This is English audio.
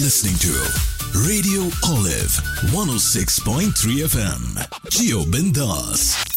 listening to Radio Olive 106.3 FM. Gio Bindas.